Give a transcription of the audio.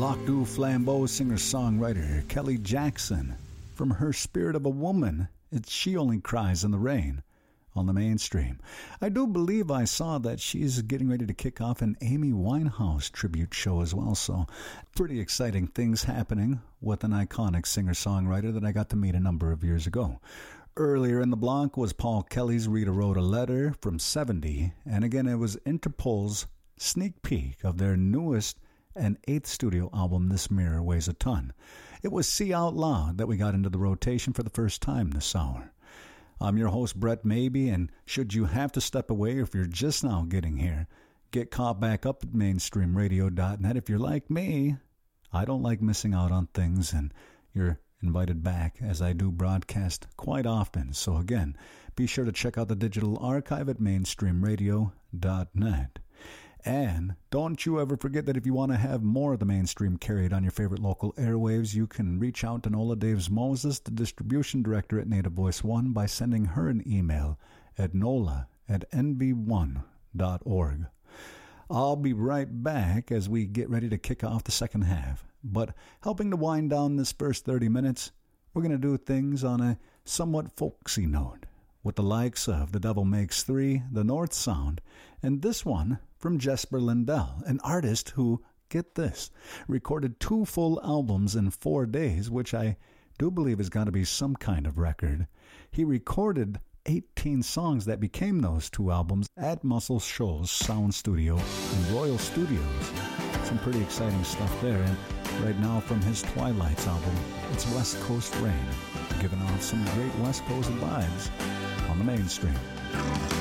Bloc du Flambeau singer-songwriter Kelly Jackson. From her Spirit of a Woman, it's She Only Cries in the Rain on the Mainstream. I do believe I saw that she's getting ready to kick off an Amy Winehouse tribute show as well, so pretty exciting things happening with an iconic singer-songwriter that I got to meet a number of years ago. Earlier in the block was Paul Kelly's Rita Wrote a Letter from 70, and again it was Interpol's sneak peek of their newest and 8th studio album, This Mirror Weighs a Ton. It was See Out Loud that we got into the rotation for the first time this hour. I'm your host, Brett Maybe, and should you have to step away, or if you're just now getting here, get caught back up at mainstreamradio.net. If you're like me, I don't like missing out on things, and you're invited back as I do broadcast quite often. So again, be sure to check out the digital archive at mainstreamradio.net. And don't you ever forget that if you want to have more of the Mainstream carried on your favorite local airwaves, you can reach out to Nola Daves Moses, the distribution director at Native Voice One, by sending her an email at nola@nv1.org. I'll be right back as we get ready to kick off the second half. But helping to wind down this first 30 minutes, we're going to do things on a somewhat folksy note, with the likes of The Devil Makes Three, The North Sound, and this one from Jesper Lindell, an artist who, get this, recorded 2 full albums in 4 days, which I do believe has got to be some kind of record. He recorded 18 songs that became those 2 albums at Muscle Shoals Sound Studio in Royal Studios. Some pretty exciting stuff there. And right now from his Twilights album, it's West Coast Rain, giving off some great West Coast vibes on the Mainstream.